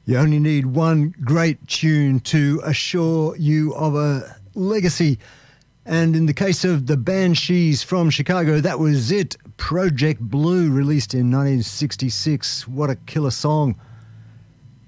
You only need one great tune to assure you of a legacy. And in the case of the Banshees from Chicago, that was it. Project Blue, released in 1966. What a killer song.